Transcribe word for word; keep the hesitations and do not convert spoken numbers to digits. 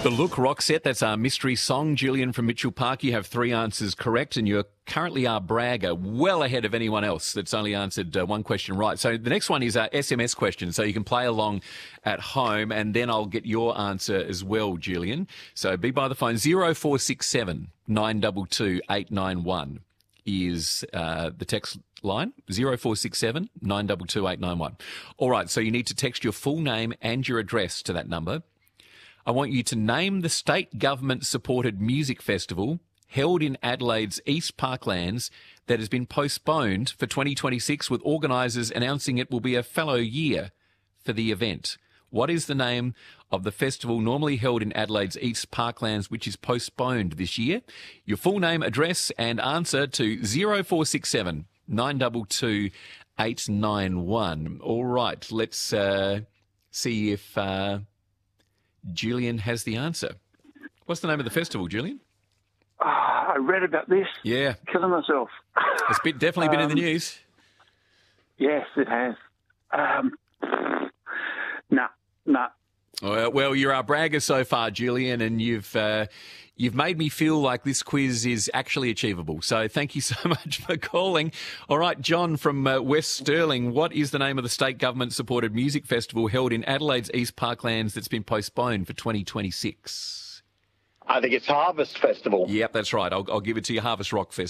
The Look Rock Set, that's our mystery song. Julian from Mitchell Park, you have three answers correct, and you're currently our bragger, well ahead of anyone else that's only answered uh, one question right. So the next one is our S M S question, so you can play along at home, and then I'll get your answer as well, Julian. So be by the phone. zero four six seven nine two two eight nine one is uh, the text line, zero four six seven nine two two eight nine one. All right, so you need to text your full name and your address to that number. I want you to name the state government-supported music festival held in Adelaide's East Parklands that has been postponed for twenty twenty-six, with organisers announcing it will be a fallow year for the event. What is the name of the festival normally held in Adelaide's East Parklands which is postponed this year? Your full name, address and answer to zero four six seven nine two two eight nine one. All right, let's uh, see if... Uh, Julian has the answer. What's the name of the festival, Julian? Oh, I read about this. Yeah. Killing myself. It's been, definitely been um, in the news. Yes, it has. Um, nah, nah. Well, well, you're our bragger so far, Julian, and you've uh, you've made me feel like this quiz is actually achievable. So thank you so much for calling. All right, John from uh, West Stirling, what is the name of the state government-supported music festival held in Adelaide's East Parklands that's been postponed for twenty twenty-six? I think it's Harvest Festival. Yep, that's right. I'll, I'll give it to you, Harvest Rock Festival.